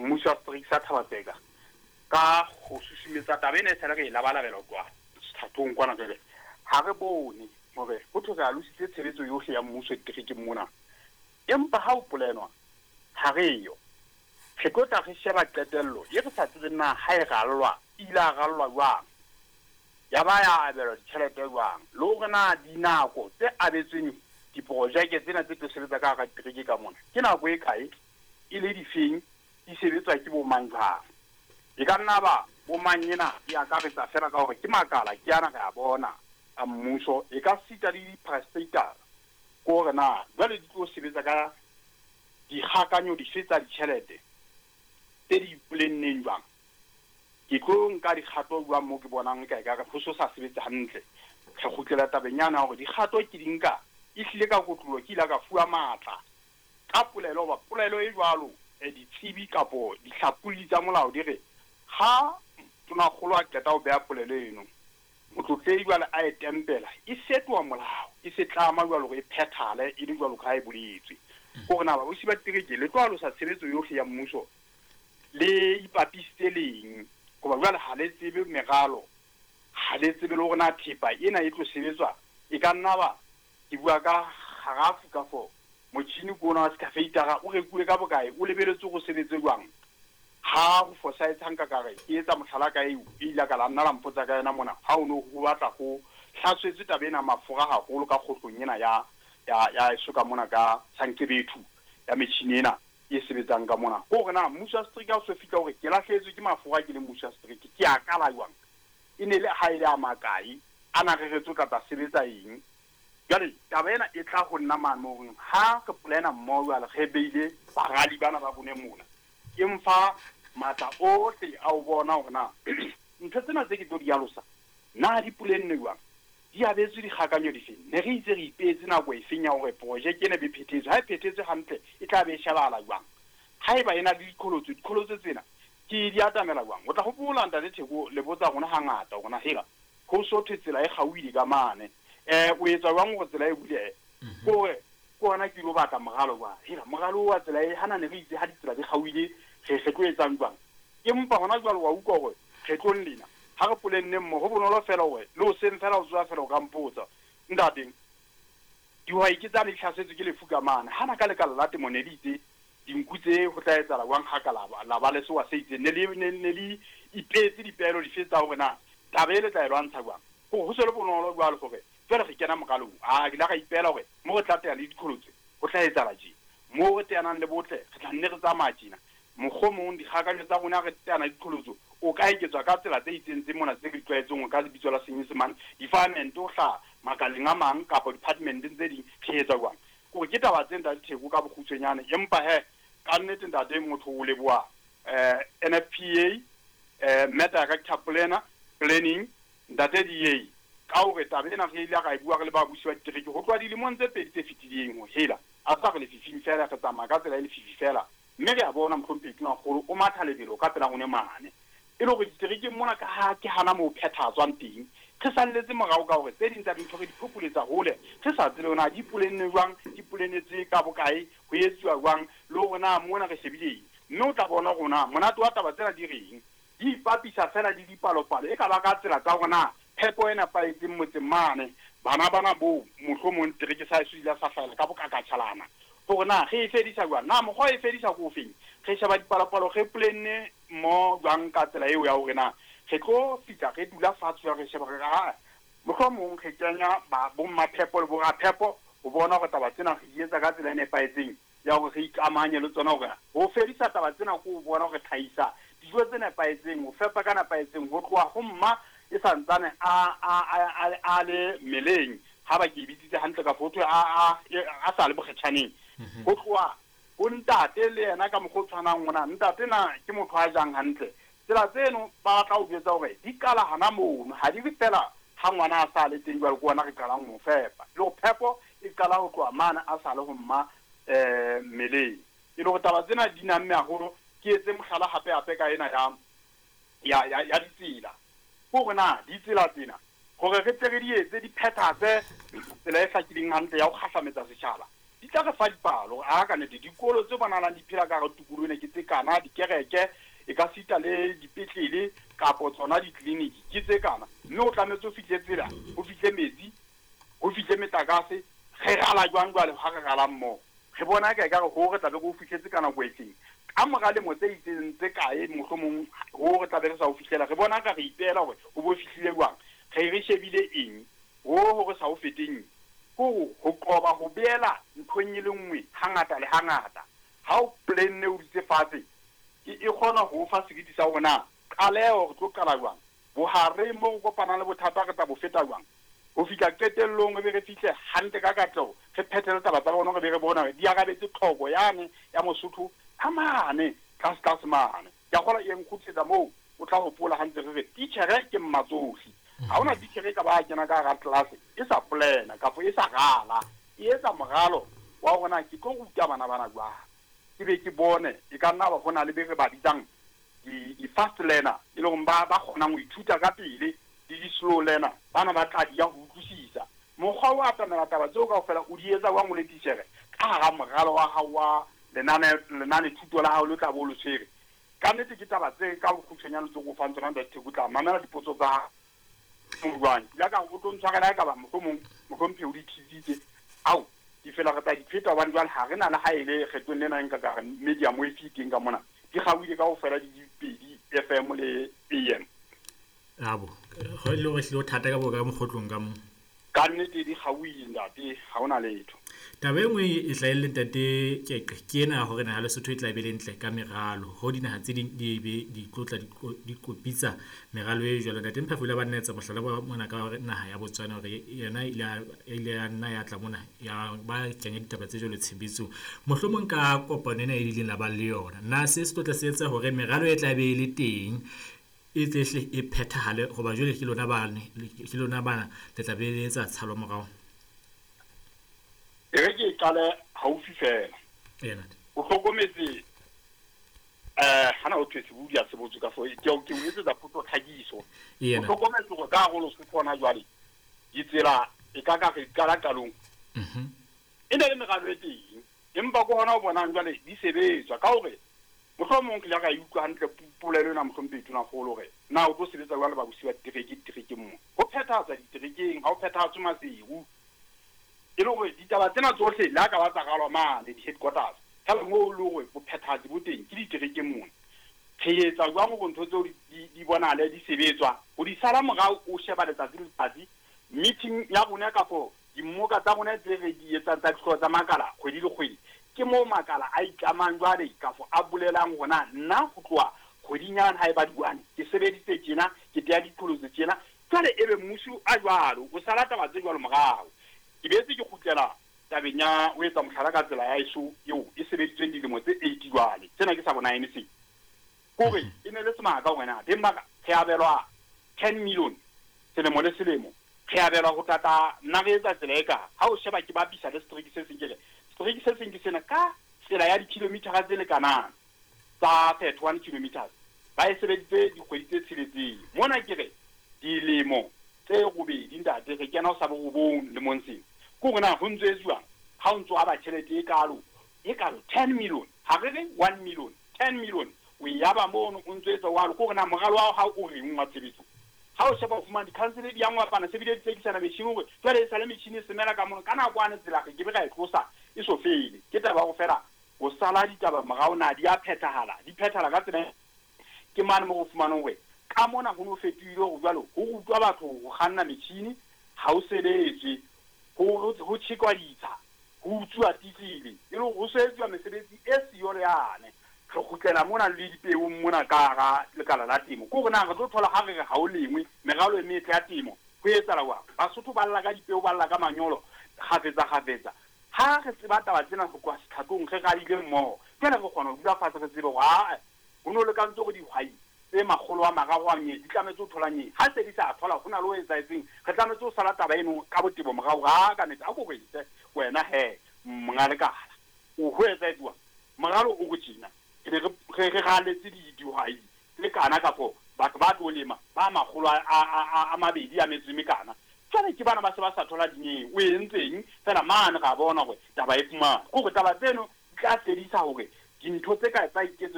mmuso wa Strict sa Thabatseka ka go susumetsa tabene tsela ke la bala belo kwa thatong kwana ke ha re bone mobe go tloga a lusitse tshebetso yohle ya mmuso Strict mona empa ha o polenwa ha re yo re tlotla re sheba qetello ye re sa tsena ha e gallwa ila gallwa jwang ya ba ya abelwa ditšhelete jwang le go na dinako tse abetsweng diprojeke tsena tse tlo sebetsa ka ga Strict ka mona ke nako e kae e le difeng di sebetswa ke bo mangjang e ka nna ba bo manyena ya ka re tsa fela ka hore ke makala ke ana ga bona a mmuso e ka sita di prestator go re na jwale di tlo sebetsa ka di hakanyo di fetsa ditšhelete tse di planneng jwang ke tlo nka dikgato jwang mo ke bonang ka ga go so sa sebetsa hantle ge go tlela tabenyana hore dikgato ke dinka e hlile ka kotlo ke ila ka fuwa matla ka polelo ba polelo e jwalo ditsebi kapo dihlapuli tsa molao di re ha tona kgolo a qeta o bea polelo eno o tlotledi jwale a e tempela e setwa molao e se tlama jwalo go e phethale e di jwalo ka e boletswe go na ba o siba Strict le tlwalo sa tshebetso yohle ya mmuso le ipapisitse leng go ba jwale ha le tsebe megalo ha le tsebe le gona thipa ena e tlo sebetswa e ka nna ba ke bua ka harafu ka fo motšhini ko na ska feitara o rekule ka bokae o lebeletse go sebetse jwang ha go fosa etsanka ka re ke etsa mohlala ka e ila ka la nna la mpotsa ka yena mona ha o no go batla go hlatswetse tabena mafura haholo ka khotlong ena ya soka mona ka Sankebetu ya metšhini ena e sebetsang ka mona go re na mmuso wa Strict o se fitla hore ke lahletswe ke mafura ke le mmuso wa Strict ke a kala jwang e ne le ha ile a makai ana re retso ka tsa sebetsa eng jale tabena e tla go nna manong ha ke plana mo jale ge beile bagadi bana ba bone mona ke mfa mata ohle a o bona hore na ntse tsena tse ke tlo di alosa na di pulenne jwang di abetse di khakanyo di feng ne re itse re ipetse na go e fenya hore project ene be phethetse ha e phethetse hantle e tla be shalala jwang ha e ba ena le dikolotso tsena ke di atamela jwang o tla go bola nta le theko le botsa gona hangata gona hela go so thetsela e gawile ka mane o etsa jwang go tsela e bule gore kona ke lo batla mogalo wa hela mogalo wa tsela e hana ne re itse ha ditsela di gawile ge tlo etsang jwang empa gona jwalo wa utlwa gore ge tlo nlena ha re polenne mo go bonolo fela we le o seng fela o tswa fela o ka mpotsa ntate dihwai ke tsa le tlhasetse ke lefuka mana hana ka lekala la temo ne ditse dinkutse go tla etsa la wang ha ka la ba le sewa se itse ne le ipetse dipelo di fetsa hore na tabele tla e lwantsha jwang go se le bonolo jwalo gore fela ge kena mogalong a ke la ga ipela gore mo go tla tela le dikolotse go tla etsa la je mo go teanang le botle re tla nne re tsamaya tjena mogomong di khakanyo tsa rona re teana dikolotso o ka iketswa ka tsela tse itsentse mona tse ke tlwaetseng ka lebitso la Senyesemane department o hla makaleng a mang kapa department tse di khetsa jwang go ke taba tse nta ditheko ka bokgutshwenyane empa he ka nnete ntate motho o leboa NFPA meta ka tapolena planning ntate di ka o re tabena ge ile ga e bua le ba busi wa Strict go tloa dilemong tse pedi tse fitileng ho hela a sa le fifing fela ka tsamaya ka tsela le fifi fela mme re a bona mkhompheti na golo o matha lebelo ka pela gone mane e le go Strict mona ka ha ke hana mo phethatswang teng re salletse morao ka hore tse ding tsa dintho re di phopoletsa hole re sa tsebe ona di pulenne jwang di pulennetse ka bokae go etsiwa jwang le gona mona re shebileng mme o tla bona gona monate wa taba tsena di reng di ipapisa fela di dipalopalo e ka ba ka tsela tsa gona phepo ena paetseng motseng mane bana bo mohlomong Strict sa se ile sa fela ka bokakatšhalana gore na ge e fedisa jwang na mokgwa e fedisa go feng ge sheba dipalopalo ge plenne mo jwang ka tsela eo ya hore na ge tlo fitla ge dula fatshe ya re sheba ga mohlomong ge kenya ba bo maphepo le bo raphepo o bona go taba tsena ge di etsa ka tsela e nepaetseng ya gore ge ikamanye le tsona gore go fedisa taba tsena go bona gore tlhaisa dijo tse nepaetseng o fepa ka nepaetseng go tloa go mma e santsane a le meleng ha ba ke bitsitse hantle ka foto a sa le bokgetšaneng go tloa go ntate le yena ka mokgwa o tshwanang ngwana ntate na ke motho a jang hantle tsela tseno ba tla o jwetsa gore di kala hana mono ha di fela ha ngwana a sa le teng jwale ko ona re qalang mo fepa le go phepo e qala go tloa mana a sa le go mma meleng e le go taba tsena di namme haholo ke etse mohlala hape ka ena ya ditsela go gona ditsela tsena gore re tle re di etse di phethatse tsela e hlakileng hantle ya go kgahlametsa setšhaba di tla re fa dipalo a ka nnete dikolo tse bonalang di phela ka re tukulone ke tse kana dikereke e ka sita le dipetlele kapo tsona ditleliniki ke tse kana mme o tlametse o fihle tsela o fihle metsi o fihle metakase ge gala jwang jwale ga re gala mmogo re bona ka re go re tlabe go fihletse kana go etseng ka moga le motse itseng tse kae mohlomong go re tlabe re sa o fihlela re bona ka re ipeela gore o bo fihlile jwang ge re shebile eng go re sa o feteng go qoba go beela nthong e le nngwe hangata le hangata ha o plane o ditse fatshe e kgona go fa sekiti sa bona qaleo go tlo qala jwang bohare mo go kopana le bothata ka bo feta jwang go fika qetellong e be re fihle hante ka katlego re phethele taba tsa bona go be re bona di agabetse tlhoko yane ya mosotho amane tlase mane ya gola eng khutsetsa mo o tla go pola hantse re teacher ke mmatsohi ha ona teacher ka ba kena ka ga class e sa plana kapo e sa gala e etsa mogalo wa gona ke go ruta bana jwa ke be ke bone e ka nna ba gona le be re ba ditsang di fast learner e leng ba gona go ithuta ka pele di slow learner bana ba tla ya go utlwisisa mokgwa wa atamela taba tseo ka ofela o di etsa wa mo le teacher ka ga mogalo wa gawa lenane thuto la hao le tla bo lo tshwere ka nnete ke taba tse ka go khutshanyana tse go fantse randa thekutla mamela dipotso tsa mongwane ya ka go tlontshwagela ka ba mohlompe o di thizitse au di fela re tla di pheta ba jwale ha rena le ha ile kgetong lena nka ka media mo e fiteng ka mona di gawile ka go fela di pedi FM le AM abo go ile go hlo thata ka bo ka mogotlong ka mo ka nnete di gawile ndate ha ona letho taba engwe e tlaile ntate ke ena gore na ha Lesotho e tla be le ntle ka meralo go dinaga tse di be di tlotla di kopitsa meralo e jalo ntate Mphaphuli ba nnetsa mohlala ba mona ka gore naga ya Botswana gore yena ile ya nna ya tla mona ya ba kenya ditaba tse jalo tshebetso mohlomong ka kopano ena e dileng la ba le yona na se se tlotla se etsa gore meralo e tla be le teng e tlehle e phethahale go ba jole ke lona bana le tla be le etsa tshalo morao e re ke qale haufi fela o hlokometse hana o thwetse budi ya sebotso ka fo ke o etsetsa photo tlhagiso o hlokometse go ka go lo se tsona jwale di tsela e ka re kala kalong e ne le megalo e teng empa go hona o bona jwale di sebetswa ka hore mohlomong ke la ga utlwa hantle polelo na mohlompe ituna go lo re na o tlo sebetsa jwale ba busiwa tireke mo go phethatsa ditirekeng ha o phethatsa maseru e le gore ditaba tsena tsohle la ka ba tsa galwa mane di-headquarters ka mo o le gore bophethazi bo teng ke ditereke mona re etsa jwang go ntho tseo di bonale di sebetswa go di sala morao o sheba letsatsi le letsatsi meeting ya rona kapo dimmoka tsa rona tse re di etsang tsa dihlooho tsa makala kgwedi le kgwedi ke mo makala a itlamang jwale kapo a bolelang gona nna go tloa kgwedinyana ha e ba diwane ke sebeditse tjena ke teya ditlholoso tjena jwale ebe mmuso a jwalo o sala taba tse jwalo morao ke betse ke khutlela tabeng ya o etsa mohlala ka tsela ya iso eo e sebeditsweng dilemo tse 80 jwale tsena ke sa bona ene se gore e ne le semaka wena demaka re abelwa 10 million selemo le selemo re abelwa go tata nna re etsa tsela e ka ha o sheba ke bapisa le streak se seng ke sena ka tsela ya dikilometera tse le kanana tsa 31 kilometers ba e sebeditse dikgwedi tse tsheletseng mona ke re dilemo tse robedi ntate re kena o sa bobong le monseng go gona go ntse jwang ha o ntse a ba tšhelete e kalo 10 million ha re re 1 million 10 million o yaba mono o ntse tsa wa go gona mogalo wa ha o reng wa tshebetso ha o sheba o fumana di-council di yang wapana se bile tsekisana machine go tswele sa le machine se mela ka mono kana kwane tsela ke be ga e tlosa e so fele ke taba go fela go sala ditaba mogao na di a phethahala ka tsena ke mane mo go fumana go ka mona go no fetile go jwalo go rutwa batho go ganna machine ha o sebetse go tshikwa ditsa go utswa titlile e le go setswa mesebetsi e siyo le yane re gutlela mona le dipeo mona ka ga lekala la temo go gona re tlo thola ga re ga o lengwe megalo e metle ya temo go etsala wa basotho ba lla ka dipeo ba lla ka manyolo gafetsa ha re tseba taba tsena go kwa setlhakong ge ga ile mmogo ke le go kgona go dula fatshe re tsebe go go no le ka ntse go dihwai tse magolo a magago a nye di tlametse o tholanye ha se di sa thola go na le o etsaetseng re tlametse o sala taba eno ka botebo mogago ga ka netse a go gwetse wena he mongalekala o go etsaetsiwa mogalo o go tjena re galetse dihwai le kana kapo batho ba tlo lema ba magolo a mabedi a metswe mekana tsale ke bana ba se ba sa thola dinyeng o entseng fela mane ga bona gore taba e fumana kore taba tseno di tla fedisa gore dintho tse ka tsa iketso